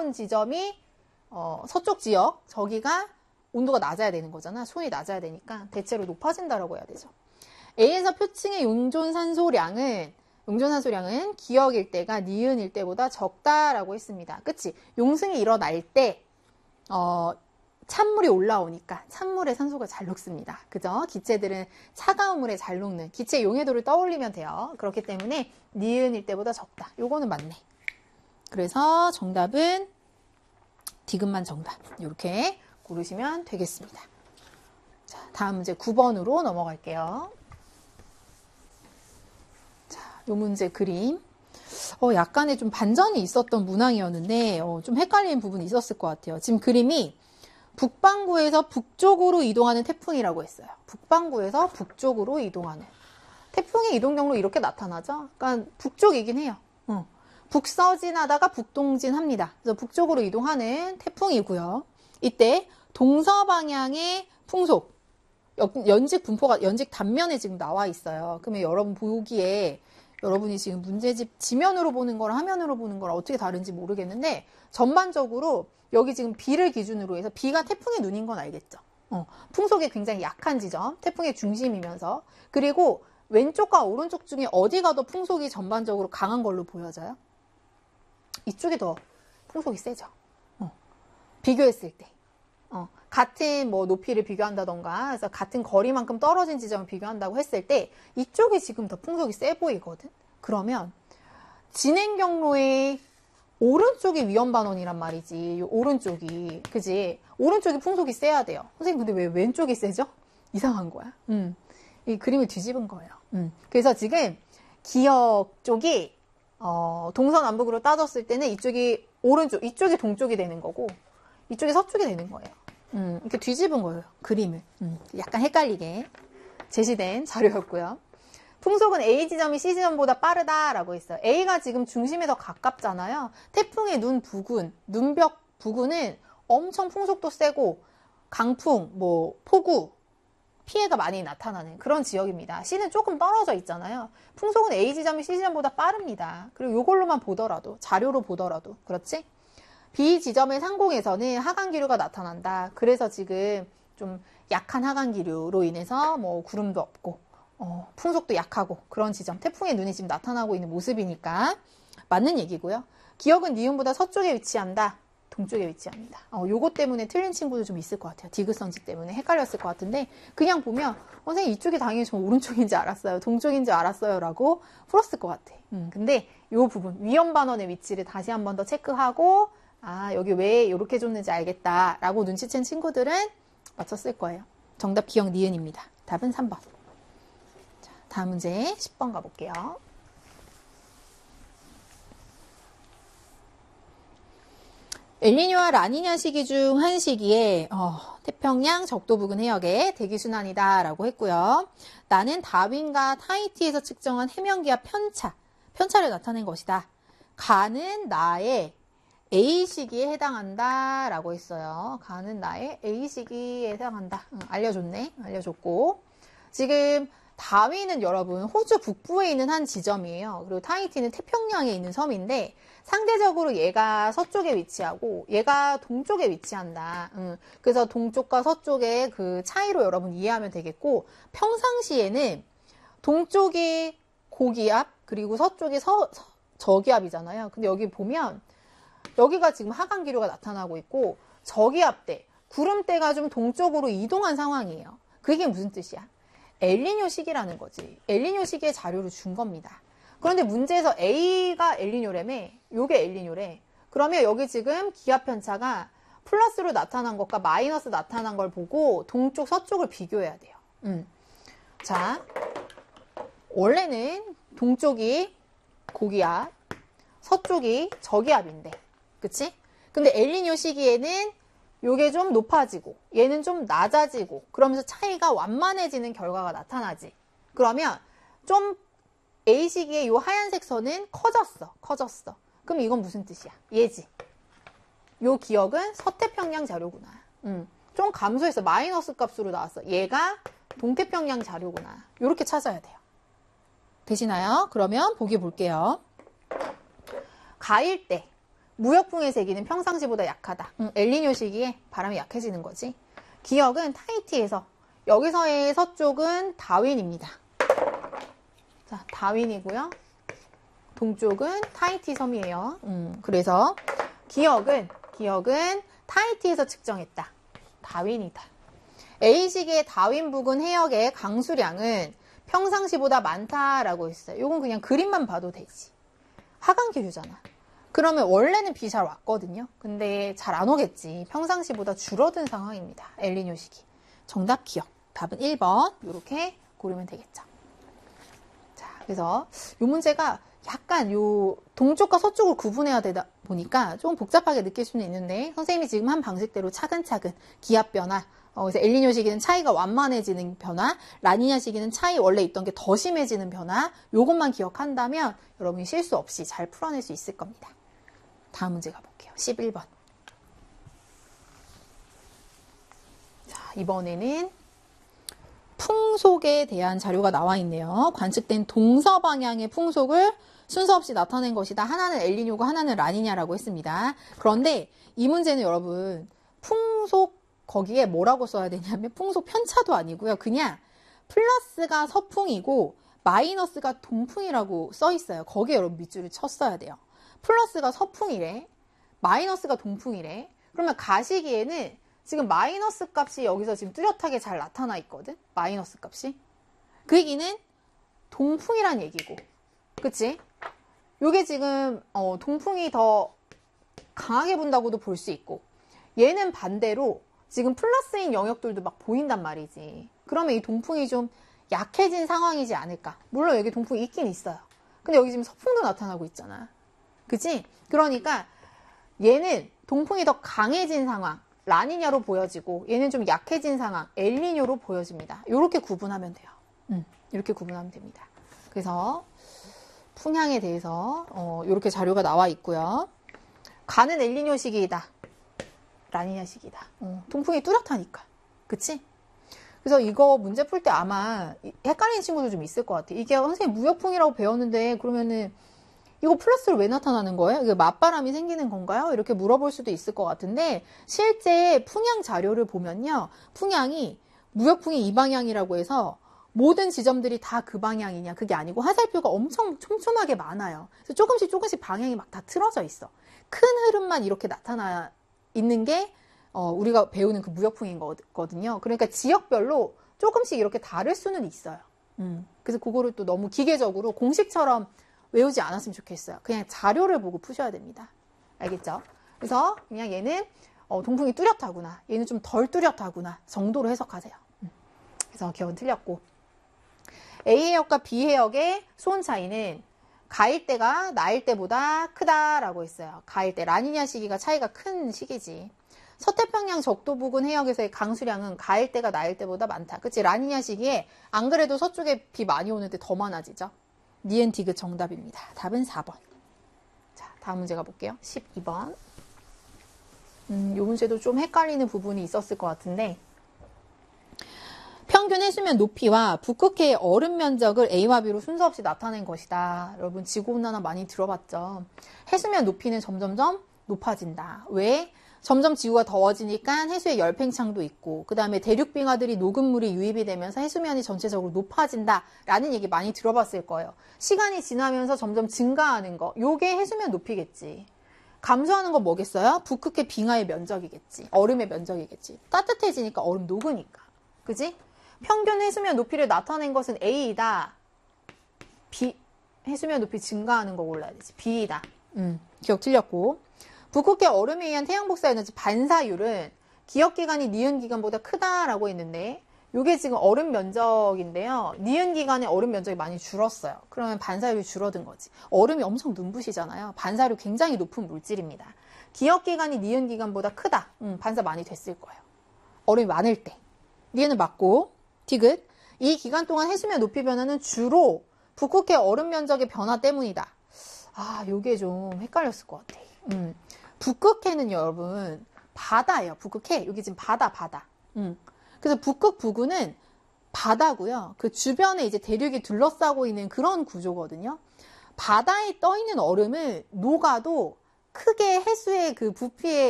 가까운 지점이 서쪽 지역, 저기가 온도가 낮아야 되는 거잖아. 수온이 낮아야 되니까 대체로 높아진다라고 해야 되죠. A에서 표층의 용존산소량은 기역 일대가 니은 일대보다 적다라고 했습니다. 그치? 용승이 일어날 때 찬물이 올라오니까 찬물에 산소가 잘 녹습니다. 그죠? 기체들은 차가운 물에 잘 녹는 기체 용해도를 떠올리면 돼요. 그렇기 때문에 니은 일대보다 적다. 요거는 맞네. 그래서 정답은 디귿만 정답. 이렇게 고르시면 되겠습니다. 자, 다음 문제 9번으로 넘어갈게요. 자, 요 문제 그림. 약간의 좀 반전이 있었던 문항이었는데 좀 헷갈리는 부분이 있었을 것 같아요. 지금 그림이 북반구에서 북쪽으로 이동하는 태풍이라고 했어요. 북반구에서 북쪽으로 이동하는. 태풍의 이동 경로 이렇게 나타나죠? 그러니까 북쪽이긴 해요. 북서진하다가 북동진합니다. 그래서 북쪽으로 이동하는 태풍이고요. 이때 동서방향의 풍속, 연직 분포가 연직 단면에 지금 나와 있어요. 그러면 여러분 보기에 여러분이 지금 문제집 지면으로 보는 거랑 화면으로 보는 거랑 어떻게 다른지 모르겠는데 전반적으로 여기 지금 B를 기준으로 해서 B가 태풍의 눈인 건 알겠죠? 풍속이 굉장히 약한 지점, 태풍의 중심이면서 그리고 왼쪽과 오른쪽 중에 어디가 더 풍속이 전반적으로 강한 걸로 보여져요? 이쪽이 더 풍속이 세죠. 비교했을 때. 같은 뭐 높이를 비교한다던가 그래서 같은 거리만큼 떨어진 지점을 비교한다고 했을 때 이쪽이 지금 더 풍속이 세 보이거든. 그러면 진행 경로의 오른쪽이 위험반원이란 말이지. 이 오른쪽이 그지? 오른쪽이 풍속이 세야 돼요. 선생님 근데 왜 왼쪽이 세죠? 이상한 거야. 이 그림을 뒤집은 거예요. 그래서 지금 기역 쪽이 동서남북으로 따졌을 때는 이쪽이 오른쪽, 이쪽이 동쪽이 되는 거고 이쪽이 서쪽이 되는 거예요. 이렇게 뒤집은 거예요. 그림을. 약간 헷갈리게 제시된 자료였고요. 풍속은 A 지점이 C 지점보다 빠르다라고 했어요. A가 지금 중심에 더 가깝잖아요. 태풍의 눈 부근, 눈벽 부근은 엄청 풍속도 세고 강풍, 뭐 폭우, 피해가 많이 나타나는 그런 지역입니다. C는 조금 떨어져 있잖아요. 풍속은 A 지점이 C 지점보다 빠릅니다. 그리고 이걸로만 보더라도, 자료로 보더라도, 그렇지? B 지점의 상공에서는 하강기류가 나타난다. 그래서 지금 좀 약한 하강기류로 인해서 뭐 구름도 없고 풍속도 약하고 그런 지점, 태풍의 눈이 지금 나타나고 있는 모습이니까 맞는 얘기고요. 기역은 니은보다 서쪽에 위치한다. 동쪽에 위치합니다. 요거 때문에 틀린 친구도 좀 있을 것 같아요. 디귿성지 때문에 헷갈렸을 것 같은데 그냥 보면 선생님 이쪽이 당연히 저 오른쪽인지 알았어요. 동쪽인지 알았어요. 라고 풀었을 것 같아. 근데 요 부분 위험반원의 위치를 다시 한 번 더 체크하고 여기 왜 이렇게 줬는지 알겠다 라고 눈치챈 친구들은 맞췄을 거예요. 정답 기역 니은입니다. 답은 3번. 자, 다음 문제 10번 가볼게요. 엘니뇨와 라니냐 시기 중 한 시기에 태평양 적도 부근 해역에 대기순환이다 라고 했고요. 나는 다윈과 타히티에서 측정한 해면기압 편차를 나타낸 것이다. 가는 나의 A 시기에 해당한다 라고 했어요. 가는 나의 A 시기에 해당한다. 알려줬네. 알려줬고 지금 다윈은 여러분 호주 북부에 있는 한 지점이에요. 그리고 타히티는 태평양에 있는 섬인데 상대적으로 얘가 서쪽에 위치하고 얘가 동쪽에 위치한다. 그래서 동쪽과 서쪽의 그 차이로 여러분 이해하면 되겠고 평상시에는 동쪽이 고기압 그리고 서쪽이 저기압이잖아요. 근데 여기 보면 여기가 지금 하강기류가 나타나고 있고 저기압대, 구름대가 좀 동쪽으로 이동한 상황이에요. 그게 무슨 뜻이야? 엘니뇨 시기라는 거지. 엘니뇨 시기의 자료를 준 겁니다. 그런데 문제에서 A가 엘니뇨래며 요게 엘니뇨래. 그러면 여기 지금 기압 편차가 플러스로 나타난 것과 마이너스 나타난 걸 보고 동쪽, 서쪽을 비교해야 돼요. 자, 원래는 동쪽이 고기압, 서쪽이 저기압인데 그치? 근데 엘니뇨 시기에는 요게 좀 높아지고 얘는 좀 낮아지고 그러면서 차이가 완만해지는 결과가 나타나지. 그러면 좀 A 시기에 요 하얀색 선은 커졌어. 그럼 이건 무슨 뜻이야? 얘지. 요 기억은 서태평양 자료구나. 좀 감소해서 마이너스 값으로 나왔어. 얘가 동태평양 자료구나. 요렇게 찾아야 돼요. 되시나요? 그러면 보기 볼게요. 가일 때 무역풍의 세기는 평상시보다 약하다. 엘니뇨 시기에 바람이 약해지는 거지. 기역은 타히티에서, 여기서의 서쪽은 다윈입니다. 자, 다윈이고요. 동쪽은 타히티 섬이에요. 그래서 기역은 타히티에서 측정했다. 다윈이다. A시기의 다윈 부근 해역의 강수량은 평상시보다 많다라고 했어요. 요건 그냥 그림만 봐도 되지. 하강기류잖아. 그러면 원래는 비 잘 왔거든요. 근데 잘 안 오겠지. 평상시보다 줄어든 상황입니다. 엘니뇨 시기. 정답 기역. 답은 1번. 이렇게 고르면 되겠죠. 자, 그래서 이 문제가 약간 요 동쪽과 서쪽을 구분해야 되다 보니까 좀 복잡하게 느낄 수는 있는데 선생님이 지금 한 방식대로 차근차근 기압 변화, 그래서 엘니뇨 시기는 차이가 완만해지는 변화, 라니냐 시기는 차이 원래 있던 게 더 심해지는 변화, 요것만 기억한다면 여러분이 실수 없이 잘 풀어낼 수 있을 겁니다. 다음 문제 가볼게요. 11번. 자, 이번에는 풍속에 대한 자료가 나와 있네요. 관측된 동서방향의 풍속을 순서 없이 나타낸 것이다. 하나는 엘니뇨고 하나는 라니냐라고 했습니다. 그런데 이 문제는 여러분 풍속 거기에 뭐라고 써야 되냐면 풍속 편차도 아니고요. 그냥 플러스가 서풍이고 마이너스가 동풍이라고 써 있어요. 거기에 여러분 밑줄을 쳤어야 돼요. 플러스가 서풍이래. 마이너스가 동풍이래. 그러면 가시기에는 지금 마이너스 값이 여기서 지금 뚜렷하게 잘 나타나 있거든. 마이너스 값이. 그 얘기는 동풍이란 얘기고. 그치? 요게 지금 동풍이 더 강하게 분다고도 볼 수 있고 얘는 반대로 지금 플러스인 영역들도 막 보인단 말이지. 그러면 이 동풍이 좀 약해진 상황이지 않을까. 물론 여기 동풍이 있긴 있어요. 근데 여기 지금 서풍도 나타나고 있잖아. 그치? 그러니까 얘는 동풍이 더 강해진 상황, 라니냐로 보여지고 얘는 좀 약해진 상황, 엘니뇨로 보여집니다. 이렇게 구분하면 돼요. 이렇게 구분하면 됩니다. 그래서 풍향에 대해서 이렇게 자료가 나와 있고요. 가는 엘니뇨 시기이다. 라니냐 시기다. 동풍이 뚜렷하니까. 그치? 그래서 이거 문제 풀 때 아마 헷갈리는 친구들 좀 있을 것 같아. 이게 선생님 무역풍이라고 배웠는데 그러면은 이거 플러스로 왜 나타나는 거예요? 이게 맞바람이 생기는 건가요? 이렇게 물어볼 수도 있을 것 같은데 실제 풍향 자료를 보면요. 풍향이 무역풍이 이 방향이라고 해서 모든 지점들이 다 그 방향이냐 그게 아니고 화살표가 엄청 촘촘하게 많아요. 그래서 조금씩 방향이 막 다 틀어져 있어. 큰 흐름만 이렇게 나타나 있는 게 우리가 배우는 그 무역풍인 거거든요. 그러니까 지역별로 조금씩 이렇게 다를 수는 있어요. 그래서 그거를 또 너무 기계적으로 공식처럼 외우지 않았으면 좋겠어요. 그냥 자료를 보고 푸셔야 됩니다. 알겠죠? 그래서 그냥 얘는 동풍이 뚜렷하구나. 얘는 좀 덜 뚜렷하구나. 정도로 해석하세요. 그래서 기억은 틀렸고. A 해역과 B 해역의 수온 차이는 가을 때가 나일 때보다 크다라고 했어요. 가을 때 라니냐 시기가 차이가 큰 시기지. 서태평양 적도 부근 해역에서의 강수량은 가을 때가 나일 때보다 많다. 그치? 라니냐 시기에 안 그래도 서쪽에 비 많이 오는데 더 많아지죠. 니은 디귿 정답입니다. 답은 4번. 자, 다음 문제 가볼게요. 12번. 이 문제도 좀 헷갈리는 부분이 있었을 것 같은데 평균 해수면 높이와 북극해의 얼음 면적을 A와 B로 순서 없이 나타낸 것이다. 여러분 지구온난화 많이 들어봤죠? 해수면 높이는 점점점 높아진다. 왜? 점점 지구가 더워지니까 해수에 열팽창도 있고 그 다음에 대륙빙하들이 녹은 물이 유입이 되면서 해수면이 전체적으로 높아진다라는 얘기 많이 들어봤을 거예요. 시간이 지나면서 점점 증가하는 거. 요게 해수면 높이겠지. 감소하는 건 뭐겠어요? 북극해 빙하의 면적이겠지. 얼음의 면적이겠지. 따뜻해지니까 얼음 녹으니까. 그지? 평균 해수면 높이를 나타낸 것은 A이다. B, 해수면 높이 증가하는 거 골라야 되지. B이다. 기억 틀렸고. 북극해 얼음에 의한 태양 복사 에너지 반사율은 기억 기간이 니은 기간보다 크다라고 했는데 이게 지금 얼음 면적인데요. 니은 기간에 얼음 면적이 많이 줄었어요. 그러면 반사율이 줄어든 거지. 얼음이 엄청 눈부시잖아요. 반사율이 굉장히 높은 물질입니다. 기억 기간이 니은 기간보다 크다. 반사 많이 됐을 거예요. 얼음이 많을 때. 니은은 맞고 디귿. 이 기간 동안 해수면 높이 변화는 주로 북극해 얼음 면적의 변화 때문이다. 아, 요게 좀 헷갈렸을 것 같아. 북극해는 여러분 바다예요. 북극해. 여기 지금 바다. 그래서 북극 부근은 바다고요. 그 주변에 이제 대륙이 둘러싸고 있는 그런 구조거든요. 바다에 떠 있는 얼음을 녹아도 크게 해수의 그 부피에